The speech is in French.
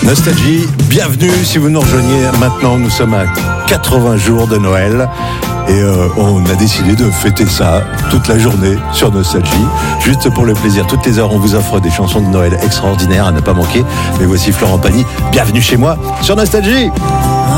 Nostalgie, bienvenue si vous nous rejoignez. Maintenant, nous sommes à 80 jours de Noël et on a décidé de fêter ça toute la journée sur Nostalgie. Juste pour le plaisir, toutes les heures, on vous offre des chansons de Noël extraordinaires à ne pas manquer. Mais voici Florent Pagny, bienvenue chez moi sur Nostalgie.